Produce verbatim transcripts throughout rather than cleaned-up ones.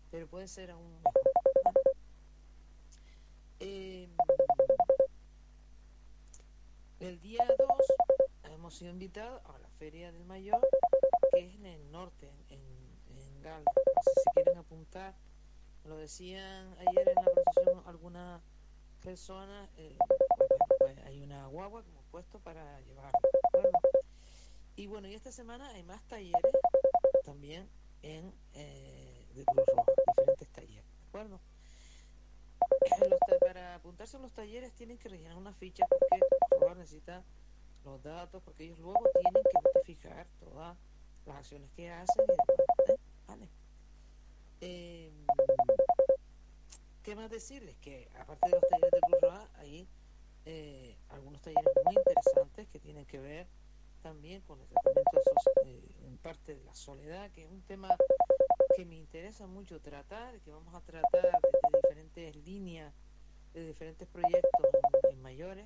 pero puede ser aún mejor. Eh, el día dos hemos sido invitados a la Feria del Mayor, que es en el norte, en, en Galda. No sé si quieren apuntar, lo decían ayer en la procesión algunas personas, eh, pues, pues hay una guagua que hemos puesto para llevarlo, ¿de acuerdo? Y bueno, y esta semana hay más talleres también en eh, de Cruz Roja, diferentes talleres, ¿de acuerdo? Los, para apuntarse a los talleres tienen que rellenar una ficha porque Cruz Roja necesita los datos, porque ellos luego tienen que justificar todas las acciones que hacen y demás, ¿eh? Vale. Eh, ¿Qué más decirles? Que aparte de los talleres de Cruz Roja hay eh, algunos talleres muy interesantes que tienen que ver también con el tratamiento de so- eh, en parte de la soledad, que es un tema que me interesa mucho tratar, que vamos a tratar desde diferentes líneas, de diferentes proyectos en, en mayores.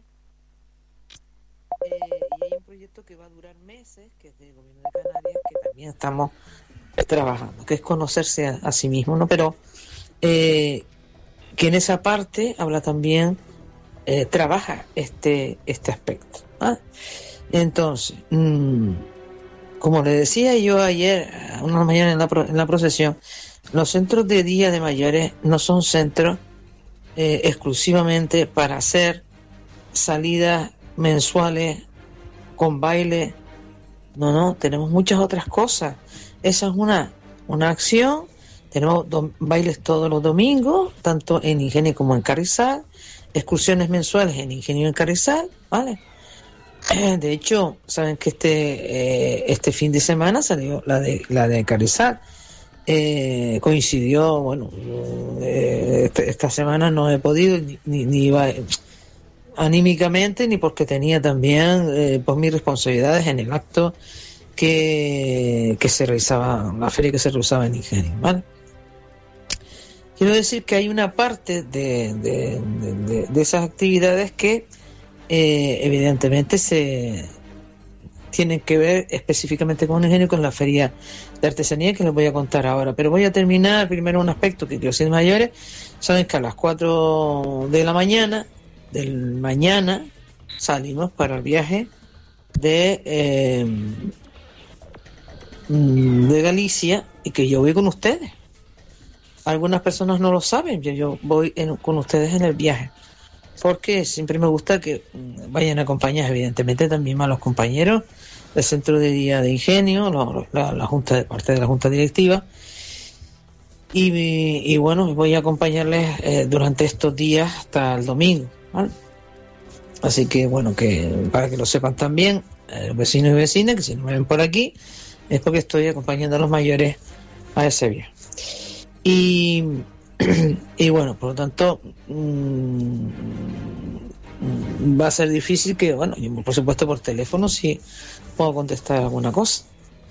Eh, y hay un proyecto que va a durar meses, que es del Gobierno de Canarias, que también estamos trabajando, que es conocerse a, a sí mismo, ¿no? Pero eh, que en esa parte habla también, eh, trabaja este, este aspecto. ¿Ah? Entonces, mmm, como le decía yo ayer, una mañana en la, pro, en la procesión, los centros de día de mayores no son centros eh, exclusivamente para hacer salidas mensuales con baile. No, no, tenemos muchas otras cosas. Esa es una, una acción. Tenemos do, bailes todos los domingos, tanto en Ingenio como en Carrizal, excursiones mensuales en Ingenio y en Carrizal, ¿vale? De hecho, saben que este eh, este fin de semana salió la de la de Carrizal. Eh, coincidió, bueno, eh, este, esta semana no he podido ni, ni, ni iba anímicamente, ni porque tenía también eh, pues mis responsabilidades en el acto que, que se realizaba, la feria que se realizaba en Ingenio, ¿vale? Quiero decir que hay una parte de, de, de, de, de esas actividades que eh, evidentemente se tienen que ver específicamente con Ingenio, con la feria de artesanía que les voy a contar ahora. Pero voy a terminar primero un aspecto que quiero decir mayores. Saben que a las cuatro de la mañana del mañana salimos para el viaje de eh, de Galicia, y que yo voy con ustedes. Algunas personas no lo saben, yo, yo voy en, con ustedes en el viaje, porque siempre me gusta que vayan acompañados, evidentemente también a los compañeros del Centro de Día de Ingenio, la, la, la junta de parte de la Junta Directiva, y, y bueno, voy a acompañarles eh, durante estos días hasta el domingo, ¿vale? Así que bueno, que para que lo sepan también, eh, vecinos y vecinas, que si no me ven por aquí, es porque estoy acompañando a los mayores a ese viaje. Y, y bueno, por lo tanto, mmm, va a ser difícil que, bueno, yo por supuesto por teléfono sí puedo contestar alguna cosa.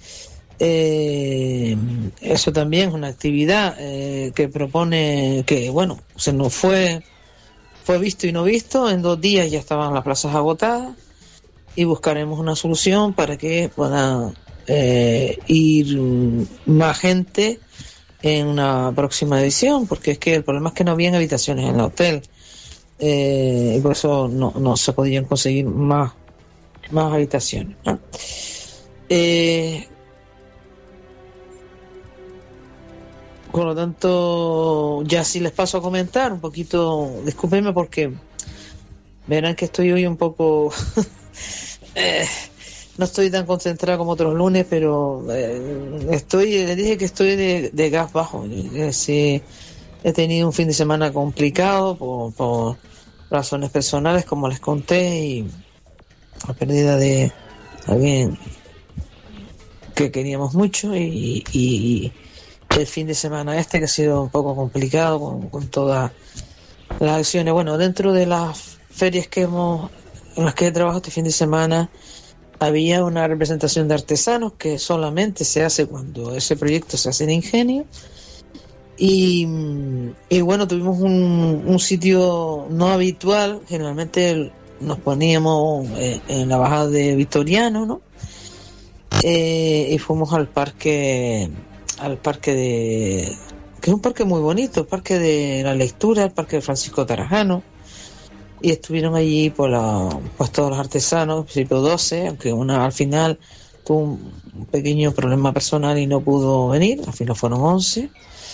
Eh, eso también es una actividad eh, que propone, que bueno, se nos fue, fue visto y no visto, en dos días ya estaban las plazas agotadas, y buscaremos una solución para que pueda eh, ir más gente en una próxima edición, porque es que el problema es que no habían habitaciones en el hotel, eh, y por eso no, no se podían conseguir más, más habitaciones, ¿no? Eh, por lo tanto, ya si les paso a comentar un poquito, discúlpenme porque verán que estoy hoy un poco eh, no estoy tan concentrado como otros lunes, pero eh, estoy, les dije que estoy de, de gas bajo. Eh, sí, he tenido un fin de semana complicado por, por razones personales, como les conté, y la pérdida de alguien que queríamos mucho, y, y, y el fin de semana este que ha sido un poco complicado con, con todas las acciones. Bueno, dentro de las ferias que hemos en las que he trabajado este fin de semana, había una representación de artesanos que solamente se hace cuando ese proyecto se hace en Ingenio. Y, y bueno, tuvimos un, un sitio no habitual. Generalmente nos poníamos en, en la bajada de Victoriano, ¿no? Eh, y fuimos al parque, al parque de que es un parque muy bonito, el parque de la lectura, el parque de Francisco Tarajano, y estuvieron allí por la, pues todos los artesanos, al principio doce, aunque una al final tuvo un pequeño problema personal y no pudo venir, al final fueron once.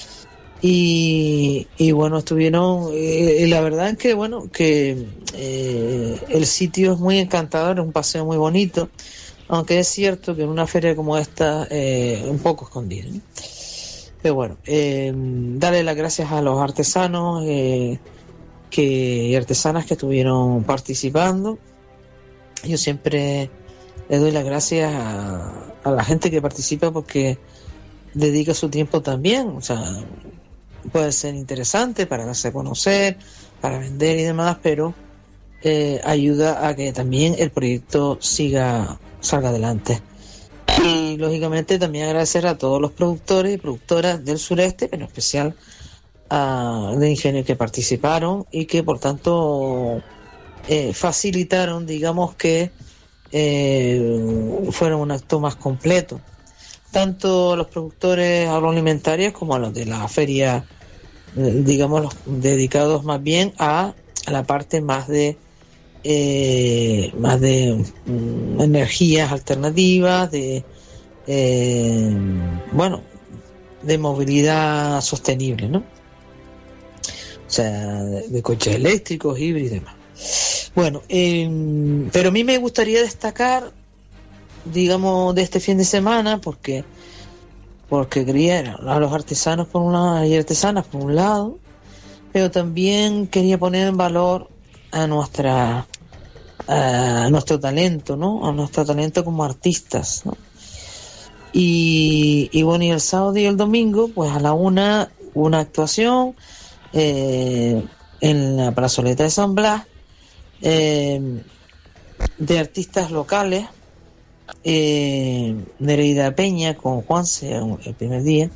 Y, y bueno, estuvieron, eh, y la verdad es que bueno, que eh, el sitio es muy encantador, es un paseo muy bonito, aunque es cierto que en una feria como esta, eh, un poco escondido, ¿no? Pero bueno, eh, darle las gracias a los artesanos eh, que, y artesanas que estuvieron participando. Yo siempre le doy las gracias a, a la gente que participa porque dedica su tiempo también, o sea, puede ser interesante para darse a conocer, para vender y demás, pero eh, ayuda a que también el proyecto siga, salga adelante. Y lógicamente también agradecer a todos los productores y productoras del sureste, en especial a de ingenios que participaron y que por tanto eh, facilitaron, digamos, que eh, fuera un acto más completo. Tanto a los productores agroalimentarios como a los de la feria, eh, digamos, los dedicados más bien a, a la parte más de eh, más de mm, energías alternativas, de eh, bueno, de movilidad sostenible, ¿no? O sea, de, de coches eléctricos, híbridos y demás. Bueno, eh, pero a mí me gustaría destacar, digamos, de este fin de semana, porque porque quería a los artesanos por un lado y artesanas por un lado, pero también quería poner en valor a nuestra a nuestro talento, ¿no? A nuestro talento como artistas, ¿no? Y, y bueno, y el sábado y el domingo, pues a la una, una actuación eh, en la plazoleta de San Blas eh, de artistas locales, eh, Nereida Peña con Juanse el primer día,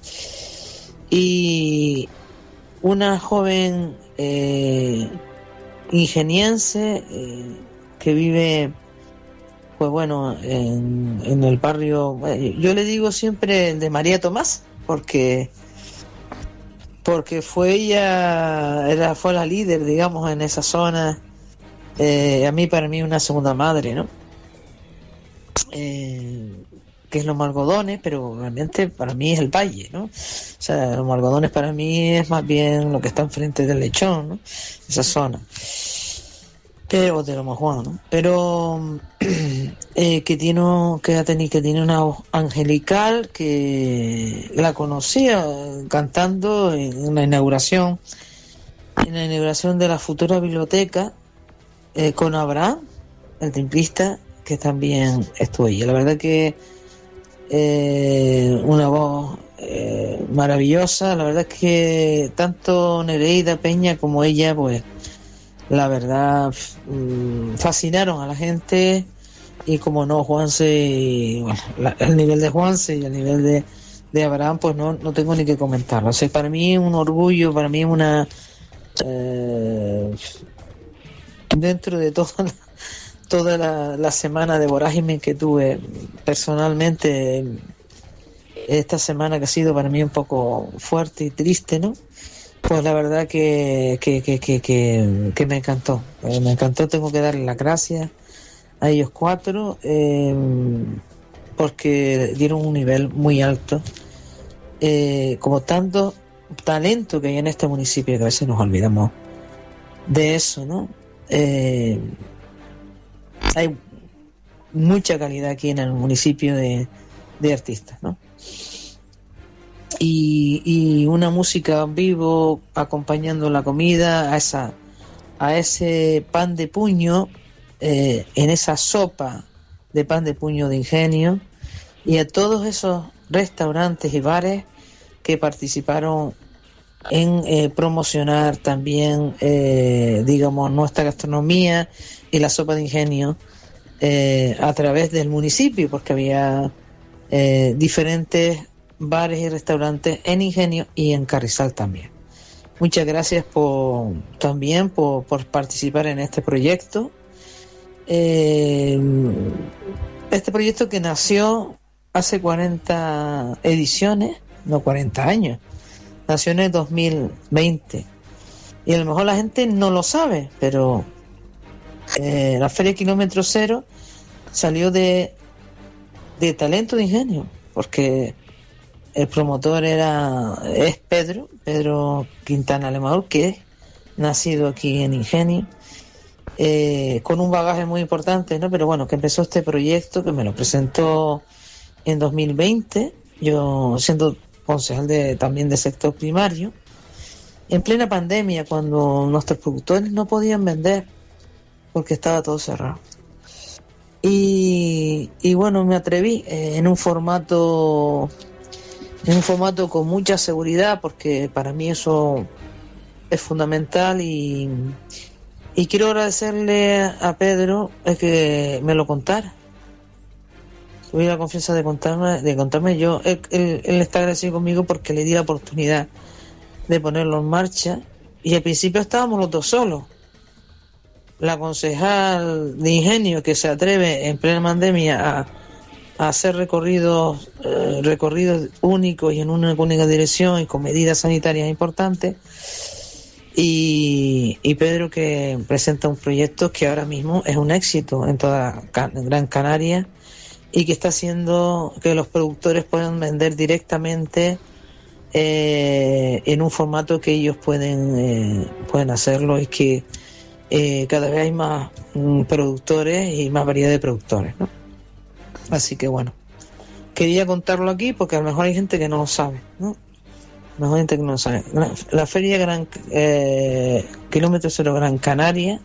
y una joven eh, ingeniense eh, que vive, pues bueno, en, en el barrio, yo le digo siempre el de María Tomás, porque porque fue ella, era, fue la líder, digamos, en esa zona. Eh, a mí, para mí, una segunda madre, ¿no? Eh, que es los Algodones, pero realmente para mí es el valle, ¿no? O sea, los Algodones para mí es más bien lo que está enfrente del Lechón, ¿no? Esa zona. Pero de Loma Juan, ¿no? Pero eh, que tiene que ha tenido que tiene una voz angelical, que la conocía cantando en la inauguración, en la inauguración de la futura biblioteca eh, con Abraham, el timplista, que también estuvo allí. La verdad que eh, una voz eh, maravillosa. La verdad es que tanto Nereida Peña como ella, pues la verdad mmm, fascinaron a la gente. Y como no, Juanse, y, bueno, la, el nivel de Juanse y el nivel de, de Abraham, pues no, no tengo ni que comentarlo. O sea, para mí es un orgullo, para mí es una eh, dentro de toda la, toda la, la semana de vorágine que tuve personalmente, esta semana que ha sido para mí un poco fuerte y triste, ¿no? Pues la verdad que, que, que, que, que, que me encantó, eh, me encantó, tengo que darle las gracias a ellos cuatro, eh, porque dieron un nivel muy alto, eh, como tanto talento que hay en este municipio, que a veces nos olvidamos de eso, ¿no? Eh, hay mucha calidad aquí en el municipio de, de artistas, ¿no? Y, y una música en vivo acompañando la comida, a esa a ese pan de puño, eh, en esa sopa de pan de puño de Ingenio, y a todos esos restaurantes y bares que participaron en eh, promocionar también, eh, digamos, nuestra gastronomía y la sopa de Ingenio eh, a través del municipio, porque había eh, diferentes bares y restaurantes en Ingenio y en Carrizal también. Muchas gracias por también por, por participar en este proyecto. Eh, este proyecto que nació hace cuarenta ediciones, no cuarenta años, nació en el dos mil veinte. Y a lo mejor la gente no lo sabe, pero eh, la Feria Kilómetro Cero salió de, de talento de ingenio, porque el promotor era es Pedro, Pedro Quintana Lemador, que es nacido aquí en Ingenio, eh, con un bagaje muy importante, ¿no? Pero bueno, que empezó este proyecto, que me lo presentó en dos mil veinte, yo siendo concejal de, también de sector primario, en plena pandemia, cuando nuestros productores no podían vender porque estaba todo cerrado. Y, y bueno, me atreví eh, en un formato en un formato con mucha seguridad, porque para mí eso es fundamental, y, y quiero agradecerle a Pedro el que me lo contara. Tuve la confianza de contarme, de contarme yo. Él, él, él está agradecido conmigo porque le di la oportunidad de ponerlo en marcha, y al principio estábamos los dos solos. La concejal de Ingenio, que se atreve en plena pandemia a, a hacer recorridos eh, recorridos únicos y en una única dirección y con medidas sanitarias importantes, y, y Pedro, que presenta un proyecto que ahora mismo es un éxito en toda Gran Canaria y que está haciendo que los productores puedan vender directamente eh, en un formato que ellos pueden eh, pueden hacerlo, y que eh, cada vez hay más mm, productores y más variedad de productores, ¿no? Así que bueno, quería contarlo aquí porque a lo mejor hay gente que no lo sabe, ¿no? A lo mejor hay gente que no lo sabe. La, la Feria Gran eh, Kilómetro Cero Gran Canaria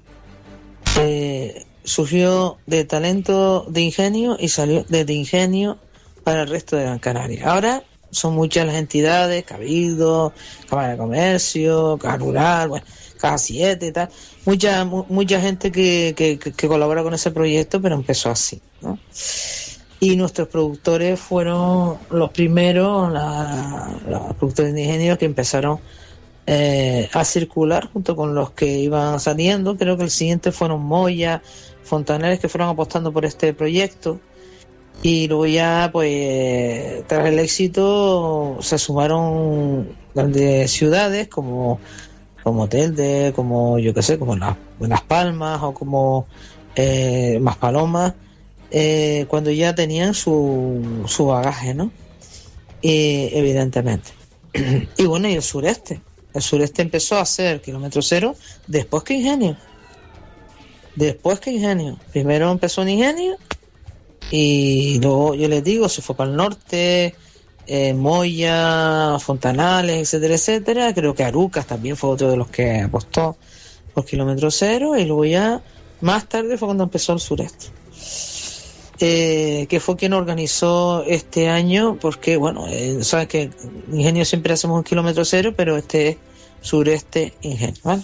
eh, surgió de talento de Ingenio y salió desde Ingenio para el resto de Gran Canaria. Ahora son muchas las entidades, Cabildo, Cámara de Comercio, Caja Rural, bueno, Caja siete y tal, mucha mu- mucha gente que, que, que colabora con ese proyecto, pero empezó así, ¿no? Y nuestros productores fueron los primeros, la, los productores de Ingenio, que empezaron eh, a circular junto con los que iban saliendo. Creo que el siguiente fueron Moya, Fontaneles, que fueron apostando por este proyecto. Y luego ya, pues, tras el éxito, se sumaron grandes ciudades como, como Telde, como, yo qué sé, como Las, Las Palmas o como eh, Maspalomas, eh, cuando ya tenían su, su bagaje, ¿no? Y, evidentemente. Y bueno, y el sureste. El sureste empezó a hacer Kilómetro Cero después que Ingenio. Después que Ingenio. Primero empezó en Ingenio, y luego, yo les digo, se fue para el norte, eh, Moya, Fontanales, etcétera, etcétera. Creo que Arucas también fue otro de los que apostó por Kilómetro Cero, y luego ya más tarde fue cuando empezó el sureste, eh, que fue quien organizó este año, porque bueno, eh, sabes que Ingenio siempre hacemos un Kilómetro Cero, pero este es sureste Ingenio, ¿vale?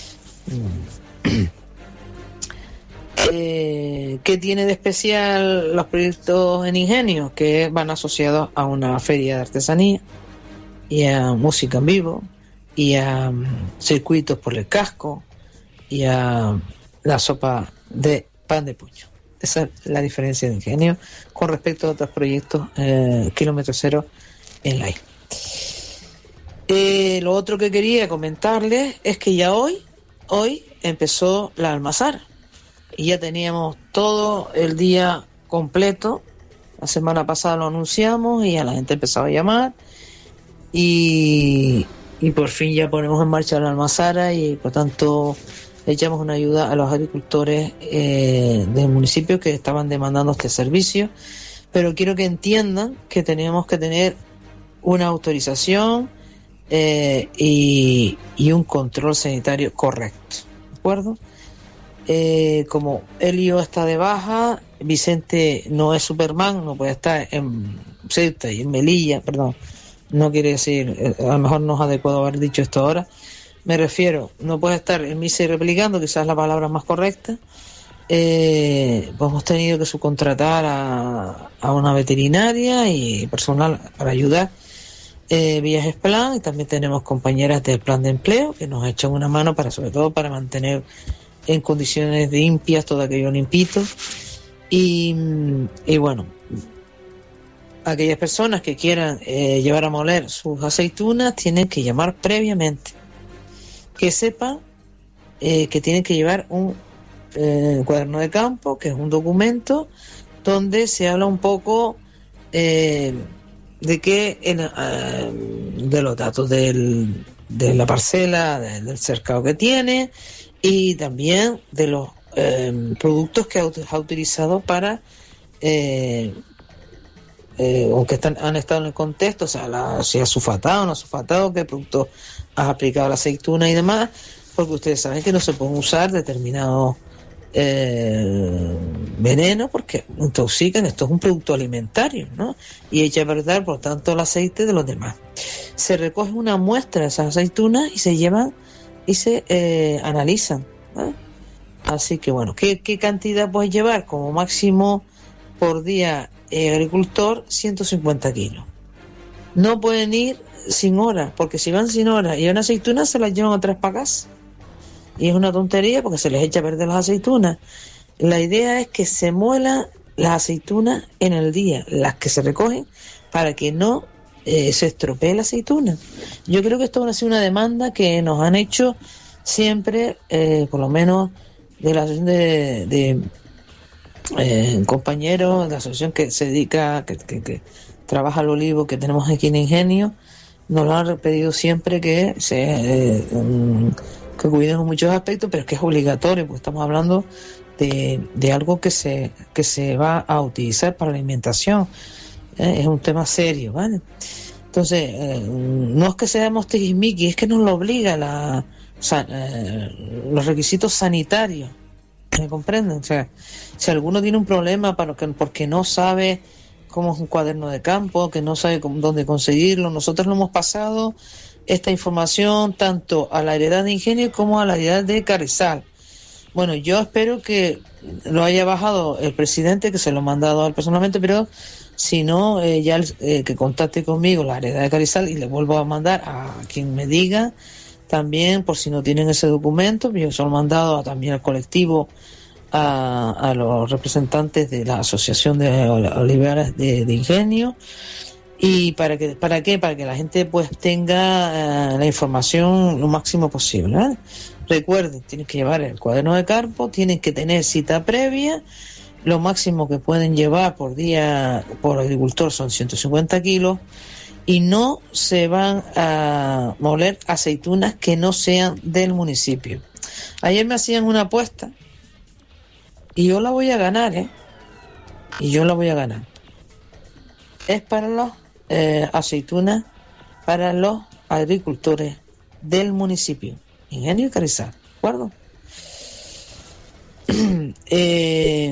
Eh, ¿Qué tiene de especial los proyectos en Ingenio? Que van asociados a una feria de artesanía y a música en vivo y a um, circuitos por el casco y a um, la sopa de pan de puño. Esa es la diferencia de Ingenio con respecto a otros proyectos eh, Kilómetro Cero en la isla. Eh, lo otro que quería comentarles es que ya hoy, hoy empezó la almazara. Y ya teníamos todo el día completo. La semana pasada lo anunciamos y ya la gente empezaba a llamar. Y, y por fin ya ponemos en marcha la almazara, y por tanto echamos una ayuda a los agricultores eh, del municipio que estaban demandando este servicio. Pero quiero que entiendan que tenemos que tener una autorización eh, y, y un control sanitario correcto, ¿de acuerdo? Eh, como Elio está de baja, Vicente no es Superman, no puede estar en Ceuta y en Melilla, perdón, no quiere decir, eh, a lo mejor no es adecuado haber dicho esto ahora, me refiero, no puede estar en misa y replicando, quizás la palabra más correcta. Eh, pues hemos tenido que subcontratar a, a una veterinaria y personal para ayudar eh, Viajes Plan, y también tenemos compañeras del plan de empleo que nos echan una mano para, sobre todo, para mantener en condiciones limpias todo aquello limpito. Y, y bueno, aquellas personas que quieran eh, llevar a moler sus aceitunas tienen que llamar previamente. Que sepan eh, que tienen que llevar un eh, cuaderno de campo, que es un documento donde se habla un poco eh, de que en, eh, de los datos del, de la parcela, de, del cercado que tiene, y también de los eh, productos que ha utilizado para eh, eh, o que están, han estado en el contexto, o sea, la, si has sulfatado o no has sulfatado, qué producto has aplicado a la aceituna y demás, porque ustedes saben que no se pueden usar determinados eh, venenos porque intoxican. Esto es un producto alimentario, ¿no? Y echa a perder, por tanto, el aceite de los demás. Se recoge una muestra de esas aceitunas y se llevan y se eh, analizan, ¿no? Así que bueno, ¿qué, qué cantidad puedes llevar? Como máximo por día eh, agricultor, ciento cincuenta kilos. No pueden ir sin horas, porque si van sin horas y una aceituna se las llevan otras para casa. Y es una tontería porque se les echa a perder las aceitunas. La idea es que se muelan las aceitunas en el día, las que se recogen, para que no eh, se estropee la aceituna. Yo creo que esto ha sido una demanda que nos han hecho siempre, eh, por lo menos de la asociación de, de eh, compañeros de la asociación que se dedica, que, que, que trabaja el olivo, que tenemos aquí en Ingenio, nos lo han pedido siempre que se eh, um, que cuiden muchos aspectos, pero es que es obligatorio, porque estamos hablando de, de algo que se que se va a utilizar para la alimentación. ¿eh? Es un tema serio, ¿vale? Entonces, eh, no es que seamos tiquismiquis, es que nos lo obliga la, o sea, eh, los requisitos sanitarios. ¿Me comprenden? O sea, si alguno tiene un problema para que, porque no sabe cómo es un cuaderno de campo, que no sabe cómo, dónde conseguirlo, nosotros lo hemos pasado esta información tanto a la heredad de Ingenio como a la heredad de Carrizal. Bueno, yo espero que lo haya bajado el presidente, que se lo ha mandado a él personalmente, pero si no, eh, ya eh, que contacte conmigo la heredad de Carrizal y le vuelvo a mandar a quien me diga también, por si no tienen ese documento. Yo se lo he mandado a, también al colectivo, a, a los representantes de la Asociación de Olivares de, de Ingenio. ¿Y para que para qué? Para que la gente pues tenga uh, la información lo máximo posible, ¿eh? Recuerden, tienen que llevar el cuaderno de campo, tienen que tener cita previa, lo máximo que pueden llevar por día por agricultor son ciento cincuenta kilos, y no se van a moler aceitunas que no sean del municipio. Ayer me hacían una apuesta y yo la voy a ganar, ¿eh? Y yo la voy a ganar. Es para los Eh, aceitunas para los agricultores del municipio, Ingenio y Carrizal, ¿de acuerdo? eh,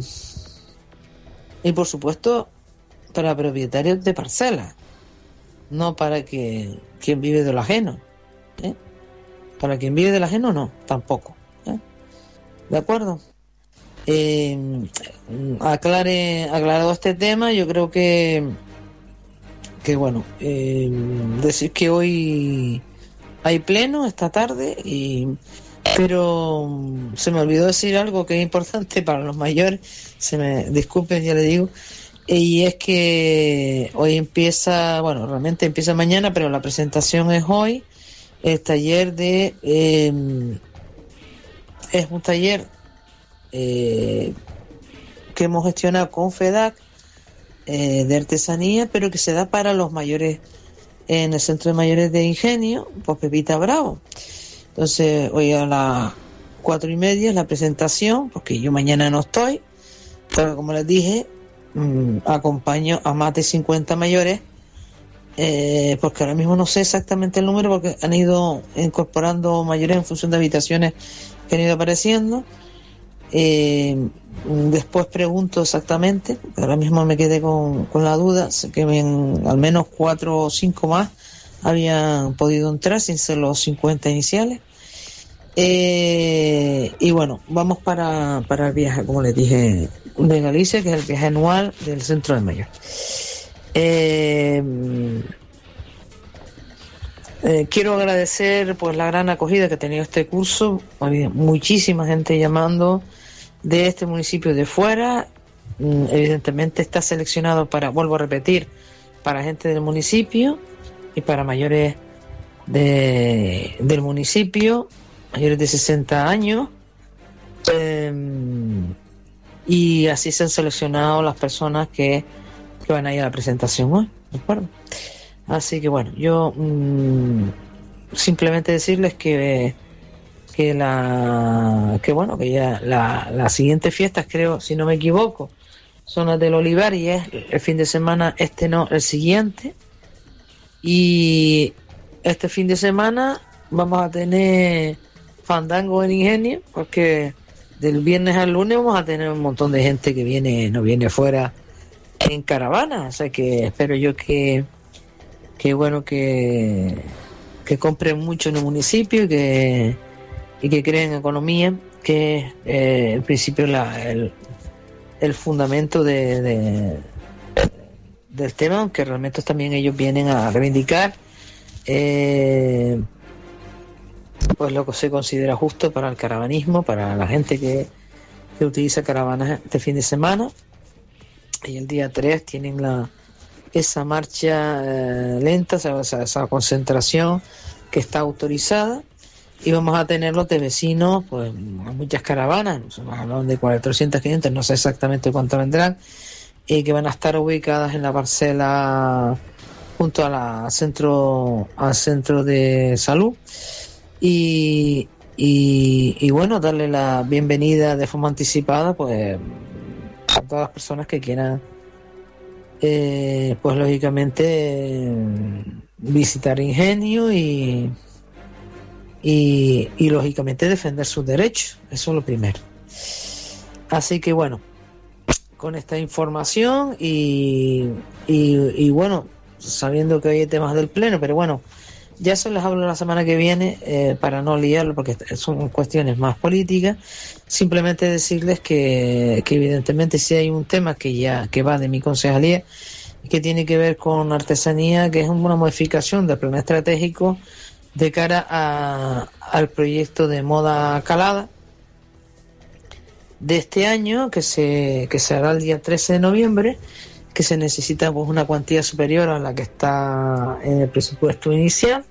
y por supuesto para propietarios de parcelas, no para que quien vive de lo ajeno, ¿eh? Para quien vive del ajeno no, tampoco, ¿eh? ¿De acuerdo? Eh, aclare, aclarado este tema, yo creo que que bueno, eh, decir que hoy hay pleno esta tarde, y pero se me olvidó decir algo que es importante para los mayores, se me disculpen, ya le digo, y es que hoy empieza, bueno, realmente empieza mañana, pero la presentación es hoy, el taller de eh, es un taller eh, que hemos gestionado con FEDAC de artesanía, pero que se da para los mayores en el Centro de Mayores de Ingenio, por Pepita Bravo. Entonces, hoy a las cuatro y media es la presentación, porque yo mañana no estoy, pero como les dije, mmm, acompaño a más de cincuenta mayores, eh, porque ahora mismo no sé exactamente el número, porque han ido incorporando mayores en función de habitaciones que han ido apareciendo. Eh, después pregunto exactamente, porque ahora mismo me quedé con, con la duda, sé que en, al menos cuatro o cinco más habían podido entrar sin ser los cincuenta iniciales. Eh, y bueno, vamos para, para el viaje, como les dije, de Galicia, que es el viaje anual del Centro de Mayor. Eh, eh, quiero agradecer pues la gran acogida que ha tenido este curso. Había muchísima gente llamando de este municipio de fuera, evidentemente está seleccionado para, vuelvo a repetir, para gente del municipio y para mayores de, del municipio, mayores de sesenta años, eh, y así se han seleccionado las personas que, que van a ir a la presentación hoy, ¿de acuerdo? Así que bueno, yo mmm, simplemente decirles que que la que bueno que ya la, las siguientes fiestas, creo, si no me equivoco, son las del Olivar, y es el fin de semana, este no, el siguiente. Y este fin de semana vamos a tener fandango en Ingenio, porque del viernes al lunes vamos a tener un montón de gente que viene, no viene fuera en caravana, o sea que espero yo que que bueno que que compren mucho en el municipio y que y que creen economía, que es eh, en principio la, el, el fundamento de, de del tema, aunque realmente también ellos vienen a reivindicar eh, pues lo que se considera justo para el caravanismo, para la gente que, que utiliza caravanas este fin de semana. Y el día tres tienen la esa marcha eh, lenta, esa, esa concentración que está autorizada, y vamos a tener los de vecinos, pues muchas caravanas, hablan de cuatrocientas, quinientas, no sé exactamente cuánto vendrán, y que van a estar ubicadas en la parcela junto a la centro al centro de salud, y, y, y bueno, darle la bienvenida de forma anticipada pues a todas las personas que quieran eh, pues lógicamente eh, visitar Ingenio y Y, y lógicamente defender sus derechos, eso es lo primero. Así que bueno, con esta información y, y, y bueno, sabiendo que hoy hay temas del pleno, pero bueno, ya eso les hablo la semana que viene eh, para no liarlo, porque son cuestiones más políticas. Simplemente decirles que, que evidentemente si hay un tema que ya que va de mi concejalía, que tiene que ver con artesanía, que es una modificación del plan estratégico de cara a, al proyecto de moda calada de este año, que se que se hará el día trece de noviembre, que se necesita pues una cuantía superior a la que está en el presupuesto inicial,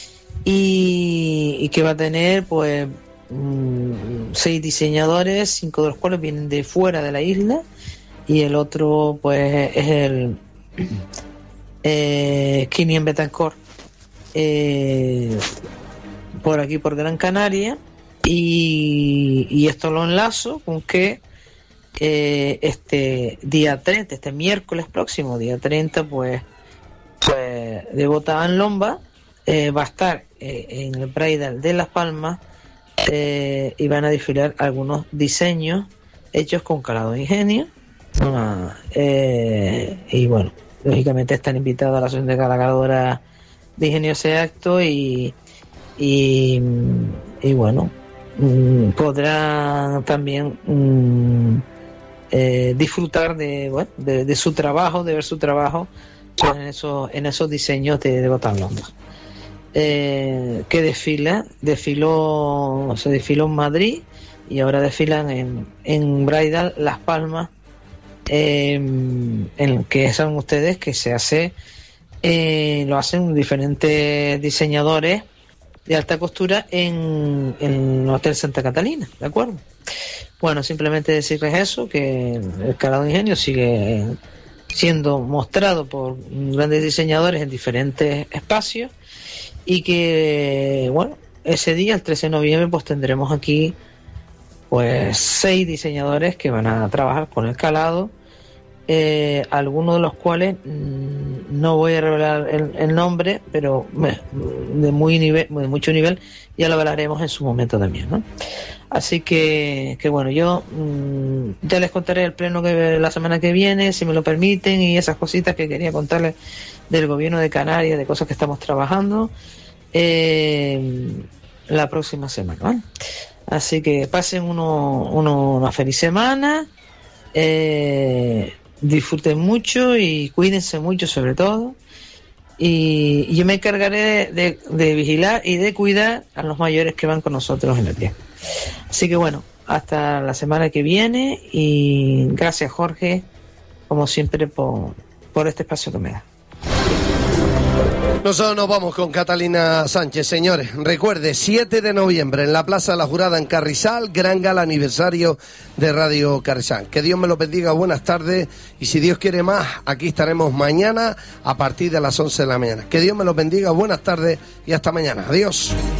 y, y que va a tener pues mmm, seis diseñadores, cinco de los cuales vienen de fuera de la isla, y el otro pues es el eh, Kinian Betancourt, Eh, por aquí por Gran Canaria, y, y esto lo enlazo con que eh, este día treinta, este miércoles próximo, día treinta, pues, pues de Bota en Lomba eh, va a estar eh, en el Bridal de Las Palmas, eh, y van a desfilar algunos diseños hechos con calado de ingenio, ah, eh, y bueno, lógicamente están invitados a la Asociación de Calacadoras de Ingenio ese acto, y, y, y bueno, mmm, podrán también mmm, eh, disfrutar de, bueno, de, de su trabajo, de ver su trabajo pues, en, esos, en esos diseños de, de Bota en Lomba. Eh, que desfila, desfiló, se desfiló en Madrid y ahora desfilan en, en Bridal Las Palmas, eh, en que saben ustedes que se hace. Eh, lo hacen diferentes diseñadores de alta costura en, en el Hotel Santa Catalina, ¿de acuerdo? Bueno, simplemente decirles eso, que el calado de ingenio sigue siendo mostrado por grandes diseñadores en diferentes espacios, y que, bueno, ese día, el trece de noviembre, pues tendremos aquí pues seis diseñadores que van a trabajar con el calado, Eh, algunos de los cuales mmm, no voy a revelar el, el nombre, pero me, de muy nivel, de mucho nivel, ya lo hablaremos en su momento también, ¿no? Así que, que bueno, yo mmm, ya les contaré el pleno que la semana que viene, si me lo permiten, y esas cositas que quería contarles del gobierno de Canarias, de cosas que estamos trabajando eh, la próxima semana, ¿vale? Así que pasen uno, uno, una feliz semana. Eh, disfruten mucho y cuídense mucho, sobre todo, y, y yo me encargaré de, de vigilar y de cuidar a los mayores que van con nosotros en el viaje. Así que bueno, hasta la semana que viene y gracias, Jorge, como siempre, por, por este espacio que me da. Nosotros nos vamos con Catalina Sánchez, señores. Recuerde, siete de noviembre en la Plaza de la Jurada en Carrizal, gran gala aniversario de Radio Carrizal. Que Dios me lo bendiga, buenas tardes, y si Dios quiere más, aquí estaremos mañana a partir de las once de la mañana. Que Dios me lo bendiga, buenas tardes y hasta mañana. Adiós.